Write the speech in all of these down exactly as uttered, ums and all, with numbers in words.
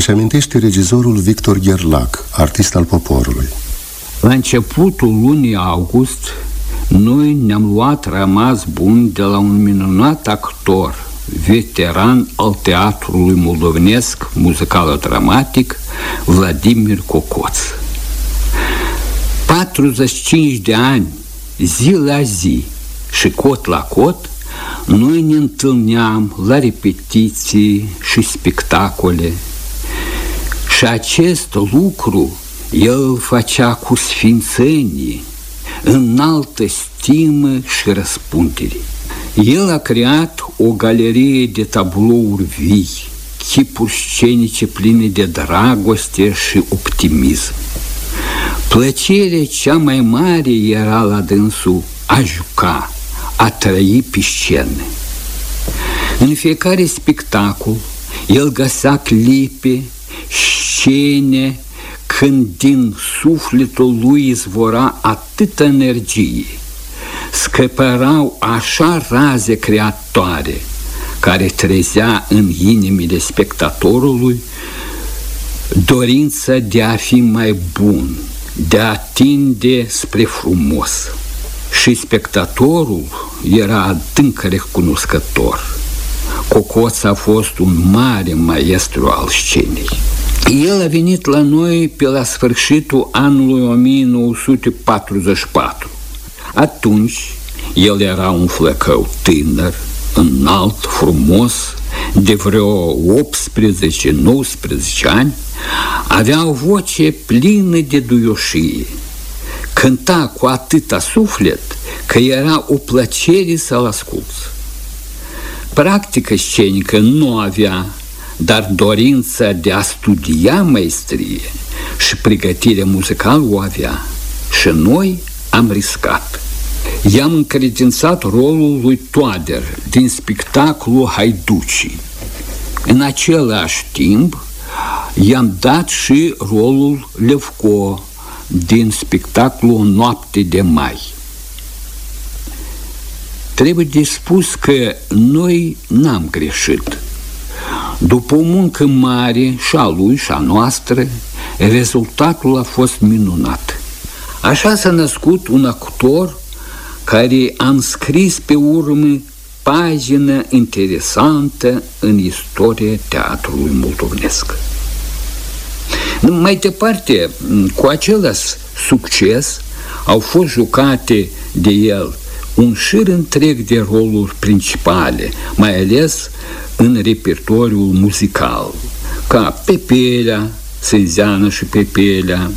Își amintește regizorul Victor Gherlac, artist al poporului. La începutul lunii august, noi ne-am luat rămas bun de la un minunat actor, veteran al teatrului moldovenesc muzical-dramatic, Vladimir Cocoț. patruzeci și cinci de ani, zi la zi și cot la cot, noi ne întâlneam la repetiții și spectacole. Și acest lucru el îl făcea cu sfințenie, înaltă stimă și răspundere. El a creat o galerie de tablouri vii, chipuri scenice pline de dragoste și optimism. Plăcerea cea mai mare era la dânsul a juca, a trăi pe scenă. În fiecare spectacol el găsea clipe, scene, când din sufletul lui izvora atâta energie. Scăpărau așa raze creatoare care trezea în inimile spectatorului dorința de a fi mai bun, de a tinde spre frumos. Și spectatorul era adânc recunoscător. Cocoț a fost un mare maestru al scenei. El a venit la noi pe la sfârșitul anului o mie nouă sute patruzeci și patru. Atunci el era un flăcău tânăr, înalt, frumos, de vreo optsprezece nouăsprezece ani, avea o voce plină de duioșie. Cânta cu atâta suflet că era o plăcere să-l asculți. Practică scenică nu avea, dar dorința de a studia maestrie și pregătirea muzicală o avea. Și noi am riscat. I-am încredințat rolul lui Toader din spectacolul Haiducii. În același timp, i-am dat și rolul Levco din spectacolul Noapte de Mai. Trebuie de spus că noi n-am greșit. După o muncă mare și a lui și a noastră, rezultatul a fost minunat. Așa s-a născut un actor care a înscris pe urmă pagină interesantă în istoria teatrului moldovenesc. Mai departe, cu același succes au fost jucate de el un șir întreg de roluri principale, mai ales în repertoriul muzical, ca Pepelea, Sânzeană și Pepelea,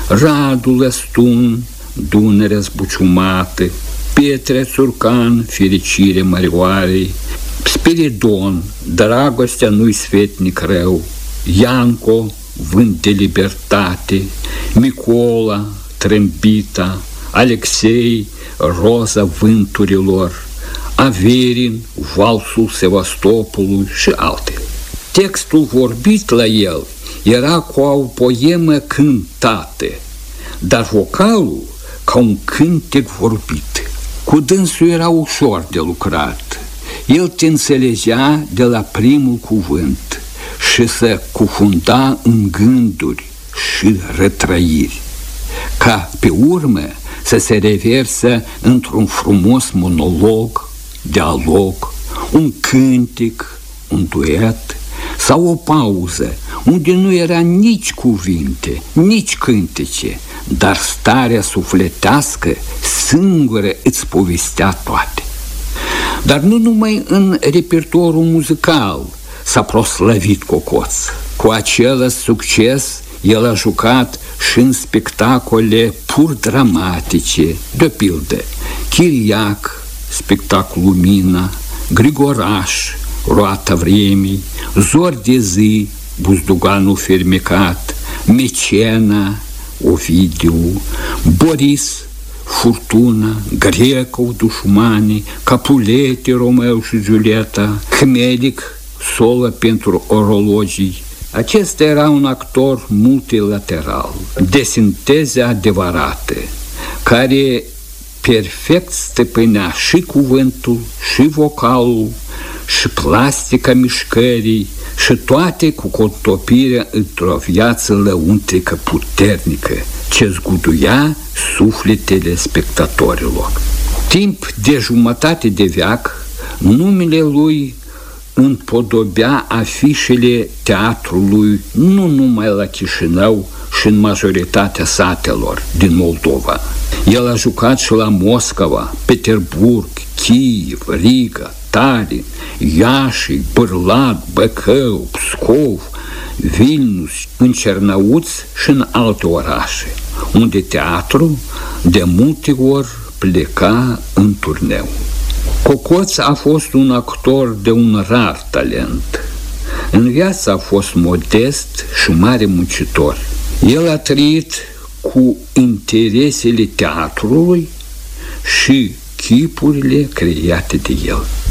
Radu Lăstun, Dunărea zbuciumată, Petrea Țurcan, Fericire Mărioarei, Spiridon, Dragostea nu-i sfetnic rău, Ianco, Vânt de libertate, Micola, Trâmbita, Alexei, Roza vânturilor, Averin, Valsul Sevastopolului și altele. Textul vorbit la el era ca o poemă cântată, dar vocalul ca un cântec vorbit. Cu dânsul era ușor de lucrat. El te înțelegea de la primul cuvânt și se cufunda în gânduri și retrăiri, ca pe urmă să se reversă într-un frumos monolog, dialog, un cântec, un duet sau o pauză unde nu era nici cuvinte, nici cântece, dar starea sufletească singură îți povestea toate. Dar nu numai în repertoriul muzical s-a proslăvit Cocoț. Cu același succes el a jucat și în spectacole pur dramatice, de pildă Chiriac, spectacol Lumina, Grigoraș, Roata vremii, Zori de zi, Buzduganul fermecat, Mecena, Ovidiu, Boris, Furtuna, Grecov, Dușmanii, Capulete, Romeo și Giulietta, Hmelic, Solă pentru orologii. Acesta era un actor multilateral, de sinteze adevărate, care perfect stăpânea și cuvântul, și vocalul, și plastica mișcării, și toate cu contopirea într-o viață lăuntrică puternică ce zguduia sufletele spectatorilor. Timp de jumătate de veac, numele lui împodobea afișele teatrului nu numai la Chișinău și în majoritatea satelor din Moldova. El a jucat și la Moscova, Peterburg, Kiev, Riga, Tallinn, Iași, Bârlad, Băcău, Pskov, Vilnius, în Cernăuț și în alte orașe, unde teatru de multe ori pleca în turneu. Cocoț a fost un actor de un rar talent. În viață a fost modest și mare muncitor. El a trăit cu interesele teatrului și chipurile create de el.